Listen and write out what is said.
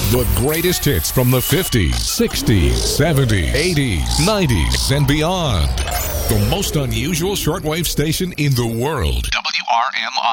The greatest hits from the 50s, 60s, 70s, 80s, 90s, and beyond. The most unusual shortwave station in the world. WRMI.